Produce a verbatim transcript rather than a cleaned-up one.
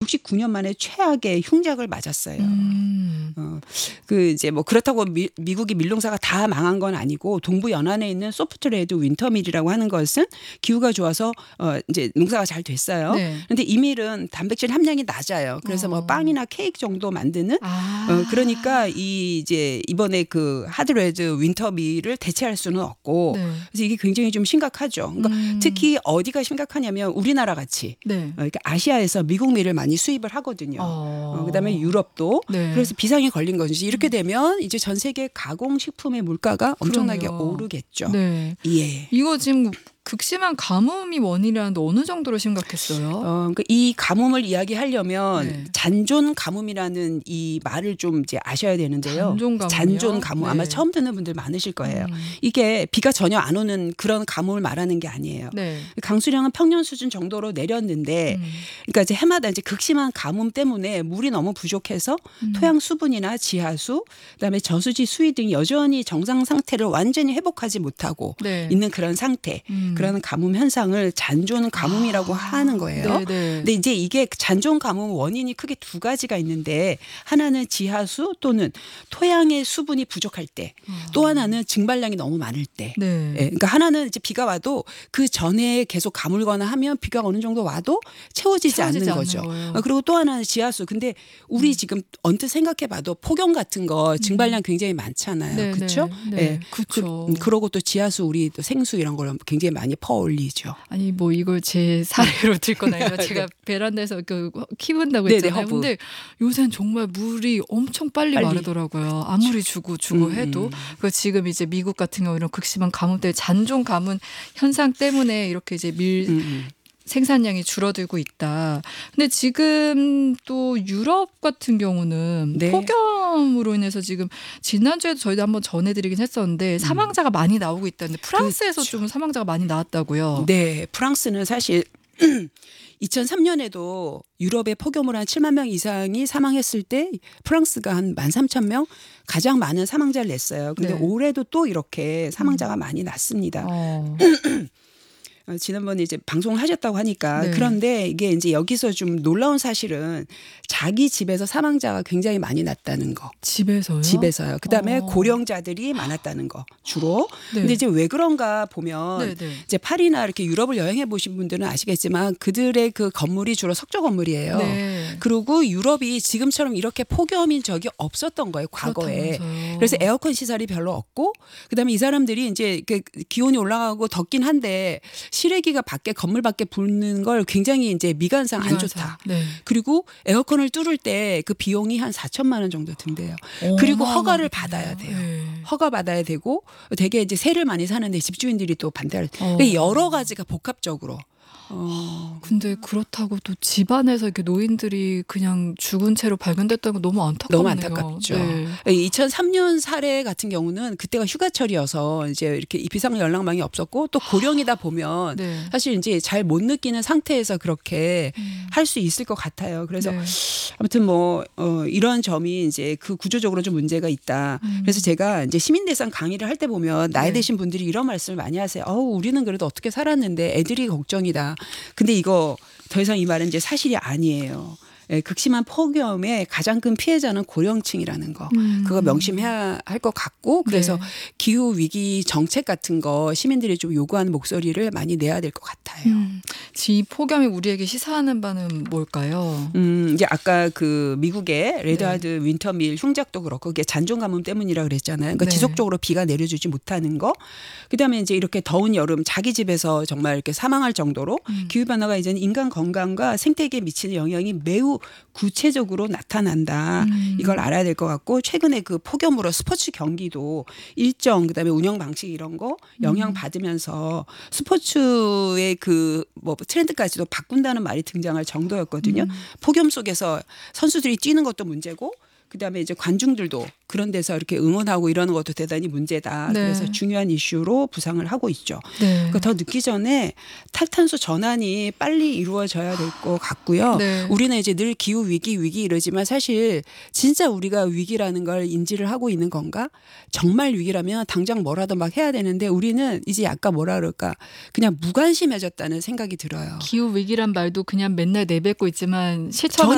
육십구 년 만에 최악의 흉작을 맞았어요. 음. 어, 그 이제 뭐 그렇다고 미, 미국이 밀농사가 다 망한 건 아니고 동부 연안에 있는 소프트레드 윈터밀이라고 하는 것은 기후가 좋아서 어, 이제 농사가 잘 됐어요. 그런데 네. 이 밀은 단백질 함량이 낮아요. 그래서 어. 뭐 빵이나 케이크 정도 만드는 아. 어, 그러니까 이 이제 이번에 그 하드레드 윈터밀을 대체할 수는 없고 네. 그래서 이게 굉장히 좀 심각하죠. 그러니까 음. 특히 어디가 심각하냐면 우리나라 같이 네. 어, 그러니까 아시아에서 미국 밀을 많이 수입을 하거든요. 어. 어, 그다음에 유럽도 네. 그래서 비상이 걸린 것이지 이렇게 되면 이제 전 세계 가공식품의 물가가 엄청나게 그러네요. 오르겠죠. 네. 예. 이거 지금 극심한 가뭄이 원인이라는데 어느 정도로 심각했어요? 어, 그러니까 이 가뭄을 이야기하려면 네. 잔존 가뭄이라는 이 말을 좀 이제 아셔야 되는데요. 잔존 가뭄이요? 잔존 가뭄 네. 아마 처음 듣는 분들 많으실 거예요. 음. 이게 비가 전혀 안 오는 그런 가뭄을 말하는 게 아니에요. 네. 강수량은 평년 수준 정도로 내렸는데, 음. 그러니까 이제 해마다 이제 극심한 가뭄 때문에 물이 너무 부족해서 음. 토양 수분이나 지하수, 그다음에 저수지 수위 등이 여전히 정상 상태를 완전히 회복하지 못하고 네. 있는 그런 상태, 음. 그런 가뭄 현상을 잔존 가뭄이라고 아. 하는 거예요. 네, 네. 근데 이제 이게 잔존 가뭄 원인이 크게 두 가지가 있는데 하나는 지하수 또는 토양의 수분이 부족할 때, 또 하나는 증발량이 너무 많을 때. 네. 예, 그러니까 하나는 이제 비가 와도 그 전에 계속 가물거나 하면 비가 어느 정도 와도 채워지지, 채워지지 않는 않는 거죠. 거예요. 어, 그리고 또 하나는 지하수. 근데 우리 음. 지금 언뜻 생각해봐도 폭염 같은 거 증발량 굉장히 많잖아요. 네, 그렇죠? 네, 네. 그렇죠. 그, 그러고 또 지하수 우리 또 생수 이런 걸 굉장히 많이 퍼올리죠. 아니 뭐 이걸 제 사례로 들 건 아니라 제가 베란다에서 그 키운다고 네네, 했잖아요. 허브. 근데 요새는 정말 물이 엄청 빨리, 빨리. 마르더라고요. 아무리 주고 주고 음, 해도. 음. 그 지금 이제 미국 같은 경우 이런 극심한 가뭄 때문에 잔존 가뭄 현상 때문에 이렇게 이제 밀 음, 음. 생산량이 줄어들고 있다. 근데 지금 또 유럽 같은 경우는 네. 폭염으로 인해서 지금 지난주에도 저희도 한번 전해드리긴 했었는데 사망자가 많이 나오고 있다는데 프랑스에서 그렇죠. 좀 사망자가 많이 나왔다고요. 네, 프랑스는 사실 이천삼 년에도 유럽의 폭염으로 한 칠만 명 이상이 사망했을 때 프랑스가 한 만 삼천 명 가장 많은 사망자를 냈어요. 근데 네. 올해도 또 이렇게 사망자가 많이 났습니다. 어. 어, 지난번에 이제 방송을 하셨다고 하니까 네. 그런데 이게 이제 여기서 좀 놀라운 사실은 자기 집에서 사망자가 굉장히 많이 났다는 거. 집에서요? 집에서요. 그다음에 어. 고령자들이 많았다는 거 주로. 네. 근데 이제 왜 그런가 보면 네, 네. 이제 파리나 이렇게 유럽을 여행해 보신 분들은 아시겠지만 그들의 그 건물이 주로 석조 건물이에요. 네. 그리고 유럽이 지금처럼 이렇게 폭염인 적이 없었던 거예요, 과거에. 그렇다면서요. 그래서 에어컨 시설이 별로 없고 그다음에 이 사람들이 이제 그 기온이 올라가고 덥긴 한데 실외기가 밖에 건물 밖에 부는 걸 굉장히 이제 미관상 안 미관상. 좋다. 네. 그리고 에어컨을 뚫을 때 그 비용이 한 사천만 원 정도 든대요. 그리고 허가를 받아야 돼요. 네. 허가 받아야 되고 되게 이제 세를 많이 사는데 집주인들이 또 반대할. 어. 그러니까 여러 가지가 복합적으로. 어. 근데 그렇다고 또 집안에서 이렇게 노인들이 그냥 죽은 채로 발견됐다는 건 너무 안타깝네요. 너무 안타깝죠. 네. 이천삼 년 사례 같은 경우는 그때가 휴가철이어서 이제 이렇게 비상 연락망이 없었고 또 고령이다 보면 네. 사실 이제 잘 못 느끼는 상태에서 그렇게 음. 할 수 있을 것 같아요. 그래서 네. 아무튼 뭐 어, 이런 점이 이제 그 구조적으로 좀 문제가 있다. 음. 그래서 제가 이제 시민대상 강의를 할 때 보면 나이 네. 드신 분들이 이런 말씀을 많이 하세요. 어우, 우리는 그래도 어떻게 살았는데 애들이 걱정이다. 근데 이거 더 이상 이 말은 이제 사실이 아니에요. 예, 극심한 폭염의 가장 큰 피해자는 고령층이라는 거. 음. 그거 명심해야 할 것 같고 그래서 네. 기후 위기 정책 같은 거 시민들이 좀 요구하는 목소리를 많이 내야 될 것 같아요. 음. 이 폭염이 우리에게 시사하는 바는 뭘까요? 음, 이제 아까 그 미국의 레드하드 네. 윈터밀 흉작도 그렇고 그게 잔존 가뭄 때문이라 그랬잖아요. 그러니까 네. 지속적으로 비가 내려주지 못하는 거. 그다음에 이제 이렇게 더운 여름 자기 집에서 정말 이렇게 사망할 정도로 음. 기후 변화가 이제는 인간 건강과 생태계에 미치는 영향이 매우 구체적으로 나타난다. 음. 이걸 알아야 될 것 같고 최근에 그 폭염으로 스포츠 경기도 일정 그다음에 운영 방식 이런 거 영향 받으면서 스포츠의 그 뭐 트렌드까지도 바꾼다는 말이 등장할 정도였거든요. 음. 폭염 속에서 선수들이 뛰는 것도 문제고 그다음에 이제 관중들도 그런 데서 이렇게 응원하고 이러는 것도 대단히 문제다. 네. 그래서 중요한 이슈로 부상을 하고 있죠. 네. 그러니까 더 늦기 전에 탈탄소 전환이 빨리 이루어져야 될 것 같고요. 네. 우리는 이제 늘 기후 위기 위기 이러지만 사실 진짜 우리가 위기라는 걸 인지를 하고 있는 건가? 정말 위기라면 당장 뭐라도 막 해야 되는데 우리는 이제 약간 뭐라 그럴까? 그냥 무관심해졌다는 생각이 들어요. 기후 위기란 말도 그냥 맨날 내뱉고 있지만 실천은